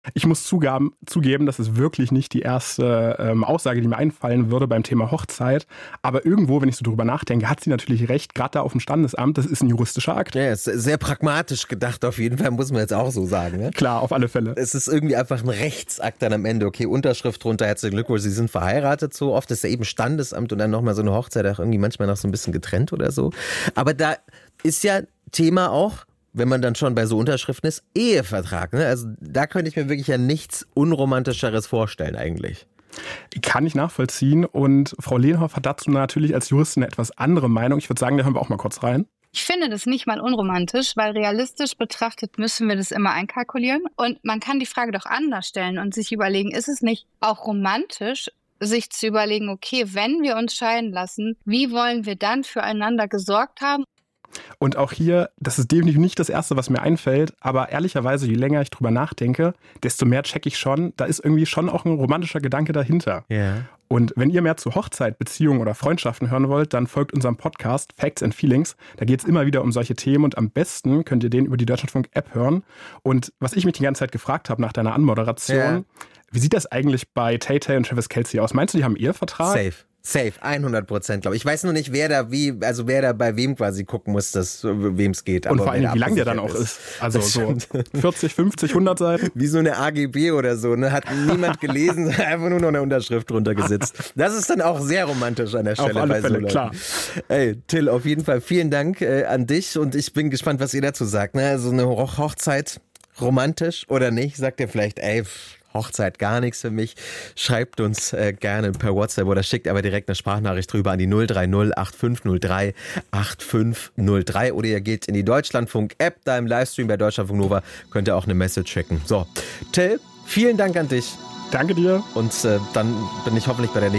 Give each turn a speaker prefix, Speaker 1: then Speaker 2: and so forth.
Speaker 1: Ich muss zugeben, das ist wirklich nicht die erste Aussage, die mir einfallen würde beim Thema Hochzeit. Aber irgendwo, wenn ich so drüber nachdenke, hat sie natürlich recht, gerade da auf dem Standesamt, das ist ein juristischer Akt.
Speaker 2: Ja, ist sehr pragmatisch gedacht auf jeden Fall, muss man jetzt auch so sagen. Ne?
Speaker 1: Klar, auf alle Fälle.
Speaker 2: Es ist irgendwie einfach ein Rechtsakt dann am Ende. Okay, Unterschrift drunter, herzlichen Glückwunsch, Sie sind verheiratet. So oft ist ja eben Standesamt und dann nochmal so eine Hochzeit auch irgendwie manchmal noch so ein bisschen getrennt oder so. Aber da ist ja Thema auch, wenn man dann schon bei so Unterschriften ist, Ehevertrag. Ne? Also da könnte ich mir wirklich ja nichts Unromantischeres vorstellen eigentlich.
Speaker 1: Kann ich nachvollziehen. Und Frau Lehnhoff hat dazu natürlich als Juristin eine etwas andere Meinung. Ich würde sagen, da hören wir auch mal kurz rein.
Speaker 3: Ich finde das nicht mal unromantisch, weil realistisch betrachtet müssen wir das immer einkalkulieren. Und man kann die Frage doch anders stellen und sich überlegen, ist es nicht auch romantisch, sich zu überlegen, okay, wenn wir uns scheiden lassen, wie wollen wir dann füreinander gesorgt haben?
Speaker 1: Und auch hier, das ist definitiv nicht das Erste, was mir einfällt, aber ehrlicherweise, je länger ich drüber nachdenke, desto mehr checke ich schon, da ist irgendwie schon auch ein romantischer Gedanke dahinter.
Speaker 2: Ja.
Speaker 1: Und wenn ihr mehr zu Hochzeit, Beziehungen oder Freundschaften hören wollt, dann folgt unserem Podcast Facts and Feelings. Da geht es immer wieder um solche Themen und am besten könnt ihr den über die Deutschlandfunk-App hören. Und was ich mich die ganze Zeit gefragt habe nach deiner Anmoderation, wie sieht das eigentlich bei Tay-Tay und Travis Kelce aus? Meinst du, die haben einen Ehevertrag?
Speaker 2: Safe, 100%, glaube ich. Ich weiß nur nicht, wer da bei wem quasi gucken muss, wem es geht.
Speaker 1: Und vor allem, wie lang der dann auch ist. Also so 40, 50, 100 Seiten.
Speaker 2: Wie so eine AGB oder so, ne? Hat niemand gelesen, einfach nur noch eine Unterschrift drunter gesetzt. Das ist dann auch sehr romantisch an der Stelle.
Speaker 1: Auf alle
Speaker 2: bei
Speaker 1: Fälle,
Speaker 2: so
Speaker 1: klar.
Speaker 2: Ey, Till, auf jeden Fall vielen Dank an dich und ich bin gespannt, was ihr dazu sagt. Ne? Also eine Hochzeit, romantisch oder nicht? Sagt ihr vielleicht, Hochzeit gar nichts für mich. Schreibt uns gerne per WhatsApp oder schickt aber direkt eine Sprachnachricht drüber an die 030 8503 8503 oder ihr geht in die Deutschlandfunk-App, da im Livestream bei Deutschlandfunk Nova könnt ihr auch eine Message schicken. So, Till, vielen Dank an dich.
Speaker 1: Danke dir.
Speaker 2: Und dann bin ich hoffentlich bei der nächsten